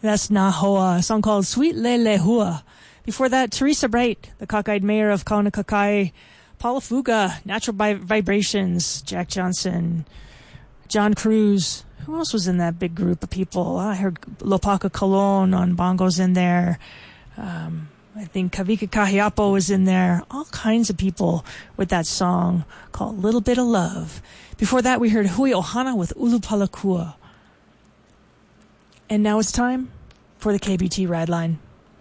That's Nahoa, a song called Sweet Lele Hua. Before that, Teresa Bright, the cockeyed mayor of Kaunakakai. Paula Fuga, Natural Vibrations. Jack Johnson. John Cruz. Who else was in that big group of people? I heard Lopaka Colon on bongos in there. I think Kavika Kahiapo was in there. All kinds of people with that song called Little Bit of Love. Before that, we heard Hui Ohana with Ulupalakua. And now it's time for the KBT Ride Line.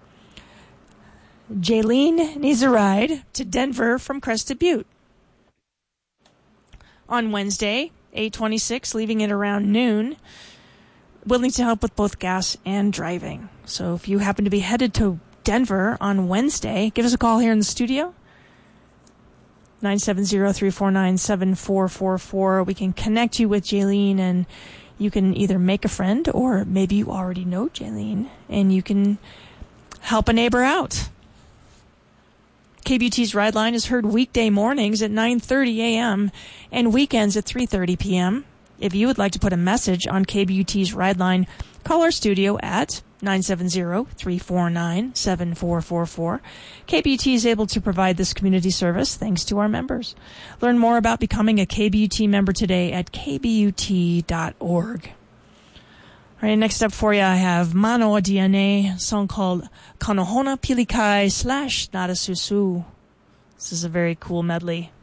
Jaylene needs a ride to Denver from Crested Butte. On Wednesday, 8:26, leaving it around noon, willing to help with both gas and driving. So if you happen to be headed to Denver on Wednesday, give us a call here in the studio. 970-349-7444. We can connect you with Jaylene, and you can either make a friend, or maybe you already know Jaylene and you can help a neighbor out. KBT's Ride Line is heard weekday mornings at 9:30 a.m. and weekends at 3:30 p.m. If you would like to put a message on KBT's Ride Line, call our studio at 970-349-7444. KBT is able to provide this community service thanks to our members. Learn more about becoming a KBUT member today at kbut.org. All right, next up for you, I have Manoa DNA, a song called Kanohona Pilikai / Nada Susu. This is a very cool medley.